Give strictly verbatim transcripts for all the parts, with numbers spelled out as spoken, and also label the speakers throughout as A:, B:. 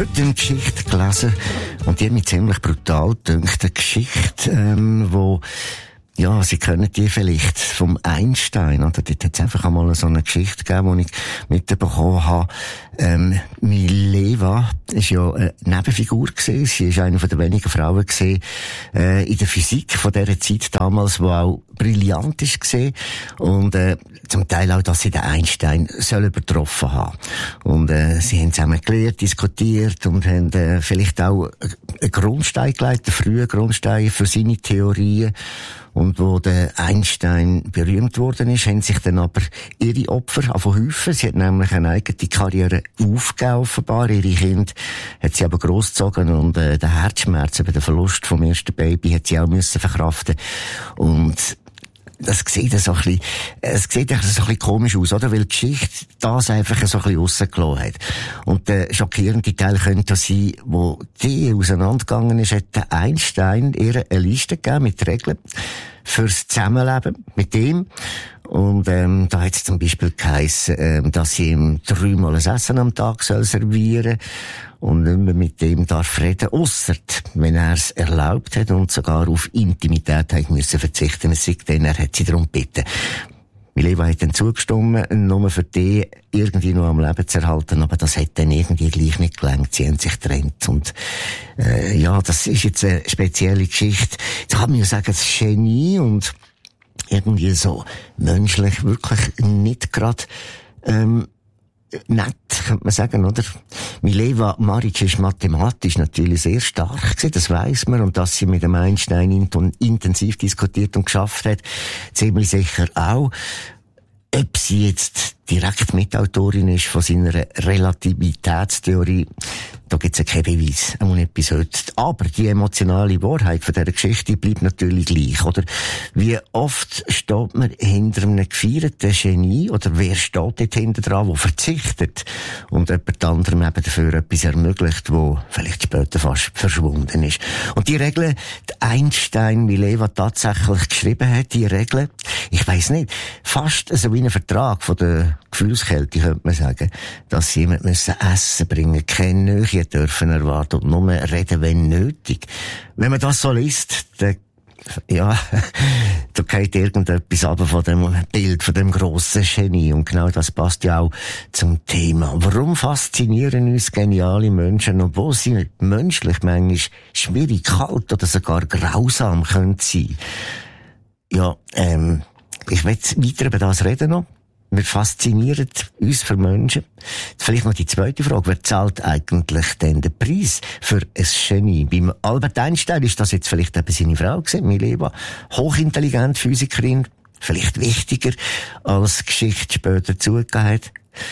A: heute eine Geschichte gelesen und die hat mich ziemlich brutal gedünkt. Eine Geschichte, ähm, wo, ja, Sie kennen die vielleicht vom Einstein, oder? Dort hat es einfach einmal so eine Geschichte gegeben, die ich mitbekommen habe. Ähm, Mileva ist ja eine Nebenfigur gewesen. Sie ist eine von den wenigen Frauen gewesen, äh, in der Physik von dieser Zeit damals, die auch brillant ist gewesen. Und, äh, zum Teil auch, dass sie den Einstein soll übertroffen haben. Und, äh, sie haben zusammen gelehrt, diskutiert und haben, äh, vielleicht auch einen Grundstein gelegt, einen frühen Grundstein für seine Theorien. Und wo der Einstein berühmt worden ist, haben sich dann aber ihre Opfer häufen. Sie hat nämlich eine eigene Karriere aufgegeben, offenbar. Ihre Kinder hat sie aber großgezogen und äh, den Herzschmerz über den Verlust vom ersten Baby hat sie auch müssen verkraften. Und das sieht so ein bisschen, es sieht so ein bisschen komisch aus, oder? Weil die Geschichte das einfach so ein bisschen rausgelassen hat. Und der schockierende Teil könnte sein, wo die auseinandergegangen ist, hat der Einstein ihr eine Liste gegeben mit Regeln fürs Zusammenleben mit ihm. Und ähm, da hat es zum Beispiel geheissen, ähm, dass sie ihm dreimal ein Essen am Tag soll servieren und nicht mehr mit dem darf reden, ausser wenn er es erlaubt hat und sogar auf Intimität hat müssen verzichten. Es sei denn, er hat sie darum gebeten. Mileva hat dann zugestimmt, nur für die irgendwie noch am Leben zu erhalten, aber das hat dann irgendwie gleich nicht gelangt. Sie haben sich getrennt und äh, ja, das ist jetzt eine spezielle Geschichte. Jetzt kann man ja sagen, das Genie und irgendwie so menschlich wirklich nicht gerade ähm, nett, könnte man sagen, oder? Mileva Maric ist mathematisch natürlich sehr stark gewesen, das weiss man, und dass sie mit dem Einstein intensiv diskutiert und geschafft hat, ziemlich sicher auch. Ob sie jetzt direkt Mitautorin ist von seiner Relativitätstheorie, da gibt es ja keinen Beweis, auch nicht bis heute. Aber die emotionale Wahrheit von dieser Geschichte bleibt natürlich gleich, oder? Wie oft steht man hinter einem gefeierten Genie, oder wer steht dort hinter dran, der verzichtet und jemand anderem eben dafür etwas ermöglicht, wo vielleicht später fast verschwunden ist. Und die Regeln, die Einstein Mileva tatsächlich geschrieben hat, die Regeln, ich weiss nicht, fast so wie ein Vertrag von der Gefühlskälte, könnte man sagen, dass sie jemand müssen Essen bringen, keine Nähe dürfen erwarten und nur reden, wenn nötig. Wenn man das so liest, dann, ja, da geht irgendetwas aber von dem Bild, von dem grossen Genie. Und genau das passt ja auch zum Thema. Warum faszinieren uns geniale Menschen, obwohl sie menschlich manchmal schwierig, kalt oder sogar grausam können sein? Ja, ähm, ich will weiter über das reden noch. Wir faszinieren uns für Menschen. Vielleicht noch die zweite Frage. Wer zahlt eigentlich denn den Preis für ein Genie? Beim Albert Einstein ist das jetzt vielleicht eben seine Frau gewesen, Mileva. Hochintelligent, Physikerin. Vielleicht wichtiger, als Geschichte später zugegeben hat.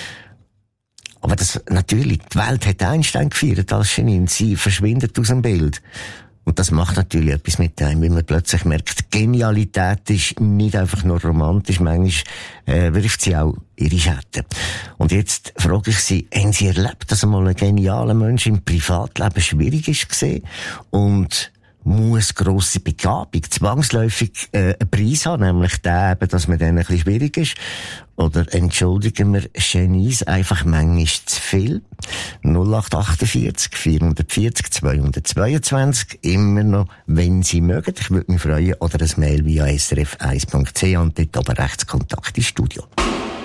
A: Aber das, natürlich, die Welt hat Einstein gefeiert als Genie und sie verschwindet aus dem Bild. Und das macht natürlich etwas mit einem, weil man plötzlich merkt, Genialität ist nicht einfach nur romantisch, manchmal äh, wirft sie auch ihre Schatten. Und jetzt frage ich Sie, haben Sie erlebt, dass einmal ein genialer Mensch im Privatleben schwierig ist gesehen und muss grosse Begabung zwangsläufig äh, einen Preis haben, nämlich der eben, dass man dann ein bisschen schwierig ist? Oder entschuldigen wir Genies einfach manchmal zu viel? null acht achtundvierzig vierhundertvierzig zweihundertzweiundzwanzig, immer noch, wenn Sie mögen. Ich würde mich freuen. Oder ein Mail via s r f eins punkt c h und dort oben rechts Kontakt ins Studio.